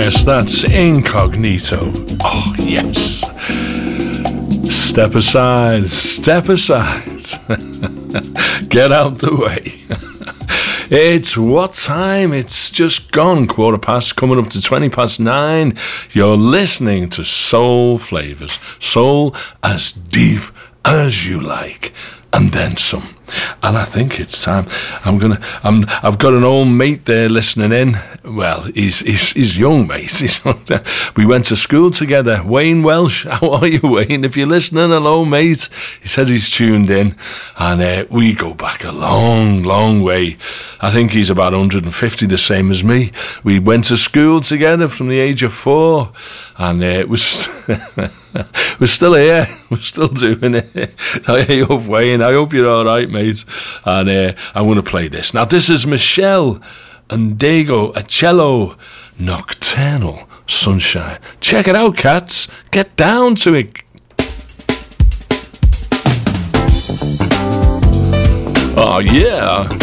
yes, that's Incognito. Oh, yes. Step aside, step aside. Get out the way. It's what time? It's just gone 9:15, coming up to 9:20. You're listening to Soul Flavors. Soul as deep as you like, and then some. And I think it's time. I've got an old mate there listening in. Well, he's young, mate. We went to school together. Wayne Welsh, how are you, Wayne? If you're listening, hello, mate. He said he's tuned in, and we go back a long, long way. I think he's about 150, the same as me. We went to school together from the age of 4, and it was. We're still here. We're still doing it. I hope, Wayne. I hope you're all right, mate. And I'm going to play this. Now, this is Michelle and Dago, a cello nocturnal sunshine. Check it out, cats. Get down to it. Oh, yeah.